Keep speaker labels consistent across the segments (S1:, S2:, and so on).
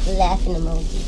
S1: Laughing emoji.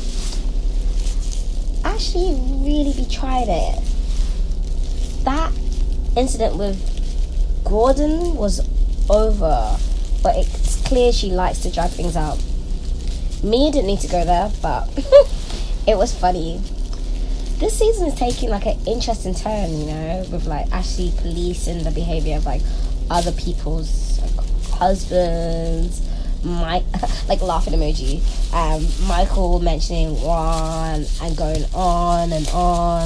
S1: Ashley really be trying it. That incident with Gordon was over, but it's clear she likes to drag things out. Mia didn't need to go there, but it was funny. This season is taking like an interesting turn, you know, with like Ashley policing the behavior of like other people's like, husbands. Like laughing emoji. Michael mentioning Juan and going on and on.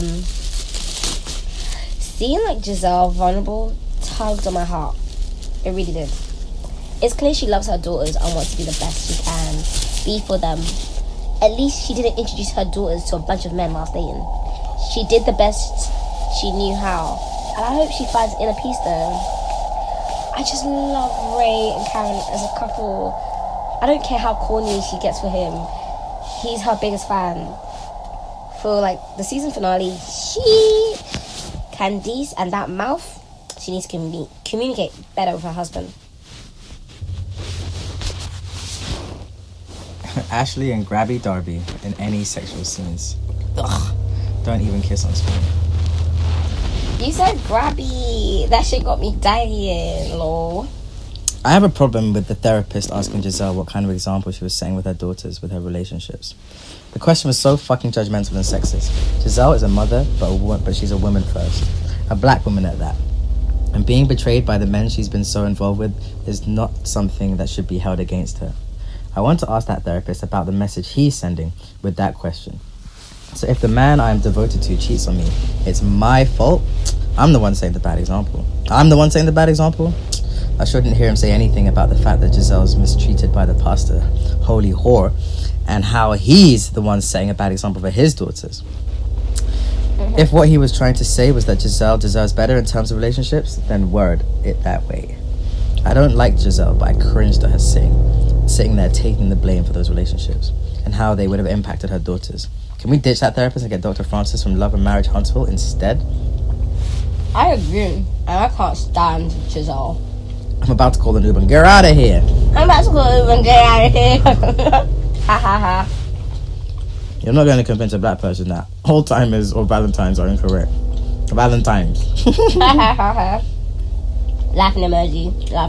S1: Seeing like Giselle vulnerable tugged on my heart. It really did. It's clear she loves her daughters and wants to be the best she can be for them. At least she didn't introduce her daughters to a bunch of men whilst dating. She did the best she knew how. And I hope she finds inner peace though. I just love Ray and Karen as a couple. I don't care how corny she gets for him. He's her biggest fan. For like the season finale, Candice and that mouth, she needs to communicate better with her husband.
S2: Ashley and Grabby Darby in any sexual scenes. Ugh. Don't even kiss on screen.
S1: You said grabby. That shit got me dying, lol.
S2: I have a problem with the therapist asking Giselle what kind of example she was setting with her daughters with her relationships. The question was so fucking judgmental and sexist. Giselle is a mother, but she's a woman first. A black woman at that. And being betrayed by the men she's been so involved with is not something that should be held against her. I want to ask that therapist about the message he's sending with that question. So if the man I am devoted to cheats on me, it's my fault. I'm the one saying the bad example. I shouldn't hear him say anything about the fact that Giselle's mistreated by the pastor, holy whore, and how he's the one setting a bad example for his daughters. If what he was trying to say was that Giselle deserves better in terms of relationships, then word it that way. I don't like Giselle, but I cringed at her sitting there taking the blame for those relationships and how they would have impacted her daughters. Can we ditch that therapist and get Dr. Francis from Love and Marriage Huntsville instead?
S1: I agree, and I can't stand Giselle.
S2: I'm about to call an Uber and get out of here.
S1: Ha ha ha.
S2: You're not going to convince a black person that old-timers or Valentines are incorrect. Valentines.
S1: Laughing emoji.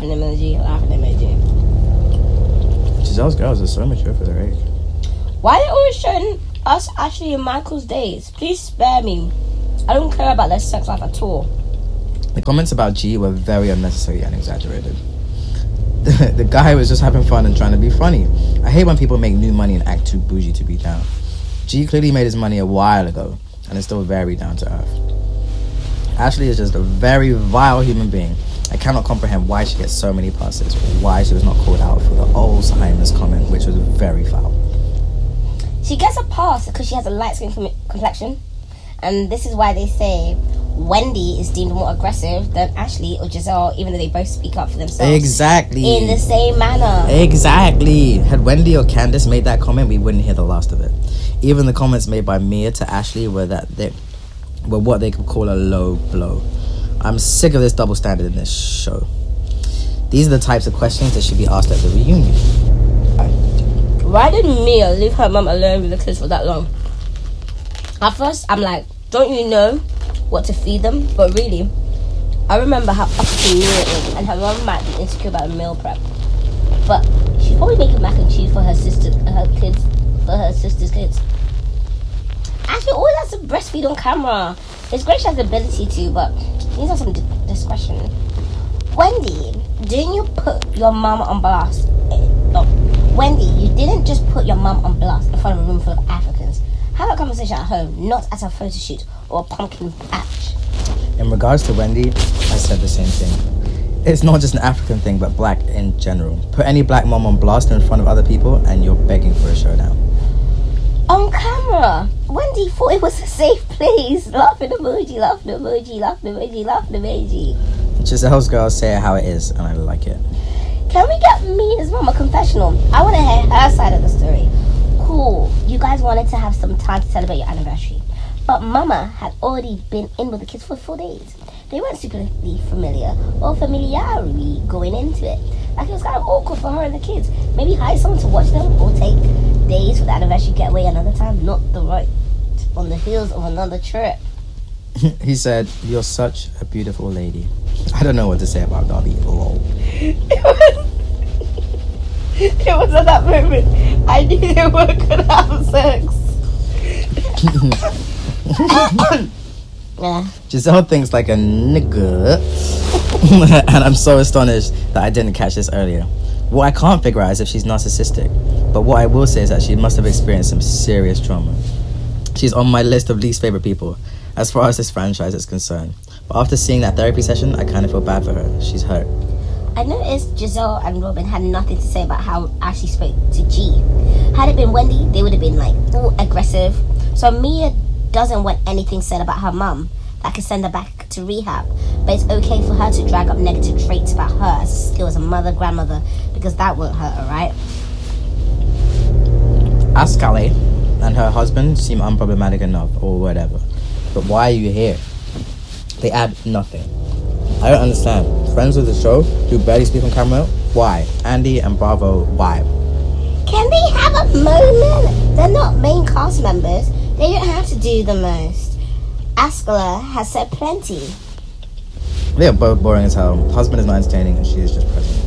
S2: Giselle's girls are so mature for their age.
S1: Why are they always showing us Ashley and Michael's days? Please spare me. I don't care about their sex life at all.
S2: The comments about G were very unnecessary and exaggerated. The guy was just having fun and trying to be funny. I hate when people make new money and act too bougie to be down. G clearly made his money a while ago and is still very down to earth. Ashley is just a very vile human being. I cannot comprehend why she gets so many passes, or why she was not called out for the Alzheimer's comment, which was very foul.
S1: She gets a pass because she has a light skin complexion, and this is why they say Wendy is deemed more aggressive than Ashley or Giselle, even though they both speak up for themselves.
S2: Exactly.
S1: In the same manner.
S2: Exactly. Had Wendy or Candice made that comment, we wouldn't hear the last of it. Even the comments made by Mia to Ashley were what they could call a low blow. I'm sick of this double standard in this show. These are the types of questions that should be asked at the reunion.
S1: Why did Mia leave her mum alone with the kids for that long? At first, I'm like, don't you know what to feed them? But really, I remember how uppity Mia is, and her mum might be insecure about meal prep. But she's probably making mac and cheese for her sister's kids. Ashley always has to breastfeed on camera. It's great she has the ability to, but she needs to have some discretion. Wendy, didn't you put your mum on blast? Wendy, you didn't just put your mum on blast in front of a room full of Africans. Have a conversation at home, not at a photo shoot or a pumpkin patch.
S2: In regards to Wendy, I said the same thing. It's not just an African thing, but black in general. Put any black mom on blast in front of other people and you're begging for a showdown.
S1: On camera, Wendy thought it was a safe place. Laughing emoji, laughing emoji, laughing emoji, laughing emoji.
S2: Giselle's girls say it how it is, and I like it.
S1: Can we get Mina's mom a confessional? I want to hear her side of the story. Cool, you guys wanted to have some time to celebrate your anniversary, but Mama had already been in with the kids for 4 days. They weren't superly familiar or familiarity going into it. Like, it was kind of awkward for her and the kids. Maybe hire someone to watch them or take days for the anniversary getaway another time, not the right on the heels of another trip.
S2: He said, "You're such a beautiful lady." I don't know what to say about Dolly. Lol.
S1: It was at that moment I knew they weren't gonna have sex. Yeah.
S2: Giselle thinks like a nigga. And I'm so astonished that I didn't catch this earlier. What I can't figure out is if she's narcissistic. But what I will say is that she must have experienced some serious trauma. She's on my list of least favorite people as far as this franchise is concerned. But after seeing that therapy session, I kind of feel bad for her. She's hurt.
S1: I noticed Giselle and Robin had nothing to say about how Ashley spoke to G. Had it been Wendy, they would have been like all aggressive. So Mia doesn't want anything said about her mum that could send her back to rehab. But it's okay for her to drag up negative traits about her as a skill as a mother, grandmother, because that won't hurt her, right?
S2: Ascali and her husband seem unproblematic enough or whatever. But why are you here? They add nothing. I don't understand. Friends with the show who barely speak on camera? Why? Andy and Bravo, why?
S1: Can they have a moment? They're not main cast members. They don't have to do the most. Ascala has said plenty.
S2: They are both boring as hell. Husband is not entertaining and she is just present.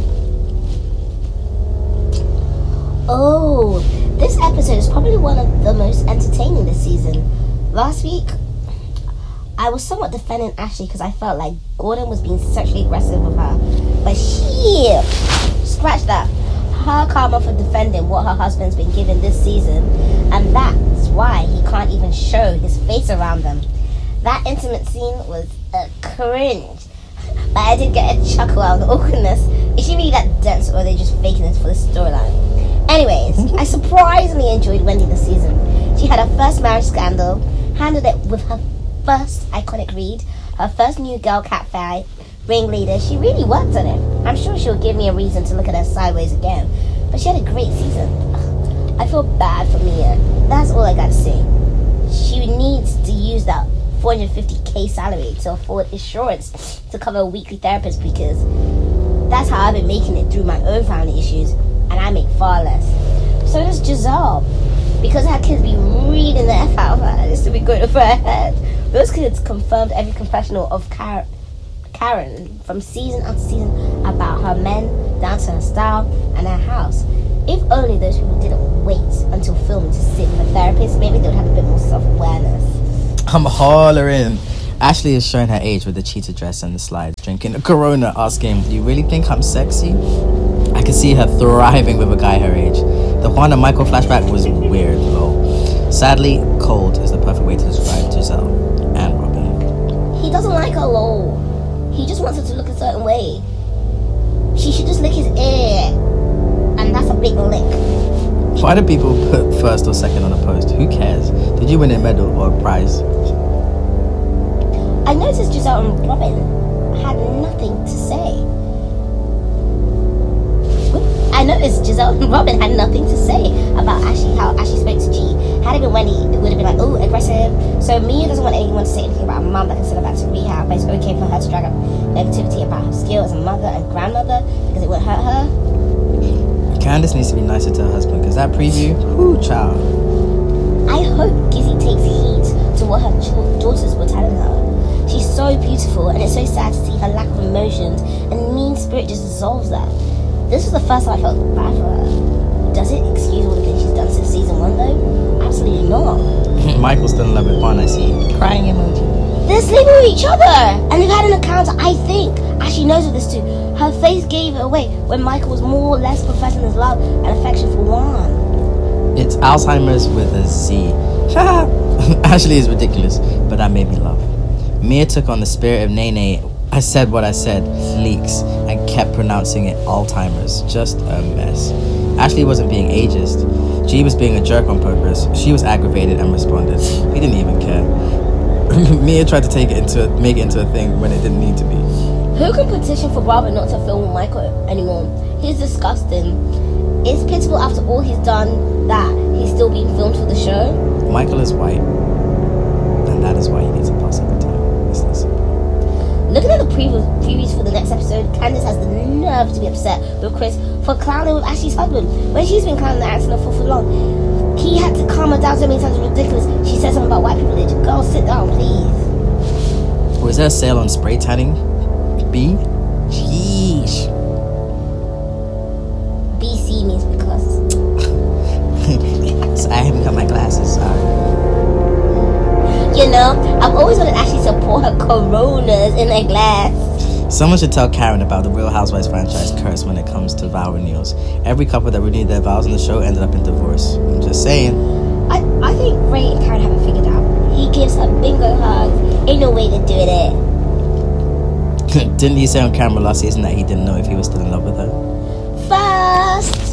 S1: Oh, this episode is probably one of the most entertaining this season. Last week, I was somewhat defending Ashley because I felt like Gordon was being sexually aggressive with her. But scratch that. Her karma for defending what her husband's been given this season, and that's why he can't even show his face around them. That intimate scene was a cringe. But I did get a chuckle out of the awkwardness. Is she really that dense, or are they just faking this for the storyline? Anyways, I surprisingly enjoyed Wendy this season. She had her first marriage scandal, handled it with her first iconic read, her first new girl catfight, ringleader. She really worked on it. I'm sure she'll give me a reason to look at her sideways again. But she had a great season. I feel bad for Mia. That's all I gotta say. She needs to use that $450K salary to afford insurance to cover a weekly therapist, because that's how I've been making it through my own family issues, and I make far less. So does Giselle, because her kids be reading the F out of her. This to be good for her head. Those kids confirmed every confessional of Karen from season after season about her men down to her style and her house. If only those people didn't wait until filming to sit with a therapist, maybe they would have a bit more self-awareness.
S2: I'm hollering. Ashley is showing her age with the cheetah dress and the slides, drinking a Corona, asking, "Do you really think I'm sexy?" I can see her thriving with a guy her age. The Juan and Michael flashback was weird, though. Sadly, cold is the perfect way to describe Giselle and Robin.
S1: He doesn't like her, lol. He just wants her to look a certain way. She should just lick his ear. And that's a big lick.
S2: Why do people put first or second on a post? Who cares? Did you win a medal or a prize?
S1: I noticed Giselle and Robin had nothing to say. About Ashley, how Ashley spoke to G. Had it been Wendy, it would have been like, oh, aggressive. So Mia doesn't want anyone to say anything about her mum that can send her back to rehab, but it's okay for her to drag up negativity about her skill as a mother and grandmother because it won't hurt her.
S2: Candace needs to be nicer to her husband, because that preview, whoo, child.
S1: I hope Gizzy takes heed to what her daughters were telling her. She's so beautiful, and it's so sad to see her lack of emotions, and mean spirit just dissolves that. This was the first time I felt bad for her. Does it excuse all the things she's done since season 1, though? Absolutely not.
S2: Michael's still in love with Juan, I see. Crying emoji.
S1: They're sleeping with each other, and they've had an encounter, I think. Ashley knows of this too. Her face gave it away when Michael was more or less professing his love and affection for Juan.
S2: It's Alzheimer's with a Z. Ashley is ridiculous, but that made me laugh. Mia took on the spirit of Nene. I said what I said, leaks, and kept pronouncing it Alzheimer's. Just a mess. Ashley wasn't being ageist. G was being a jerk on purpose. She was aggravated and responded. He didn't even care. Mia tried to make it into a thing when it didn't need to be.
S1: Who can petition for Robert not to film with Michael anymore? He's disgusting. It's pitiful after all he's done that he's still being filmed for the show.
S2: Michael is white, and that is why he needs a plus every time. It's this simple.
S1: Looking at the previews for the next episode, Candace has the nerve to be upset with Chris for clowning with Ashley's husband when she's been clowning Angela for long. He had to calm her down so many times. It's ridiculous. She said something about white privilege. Girl, sit down, please.
S2: Was there a sale on spray tanning? B? Sheesh.
S1: BC means because.
S2: So I haven't got my glasses. Sorry.
S1: You know, I've always wanted Ashley to pour her Coronas in a glass.
S2: Someone should tell Karen about the Real Housewives franchise curse when it comes to vow renewals. Every couple that renewed their vows on the show ended up in divorce. I'm just saying.
S1: I think Ray and Karen haven't figured out. He gives her bingo hugs. Ain't no way to do it.
S2: Didn't he say on camera last season that he didn't know if he was still in love with her?
S1: First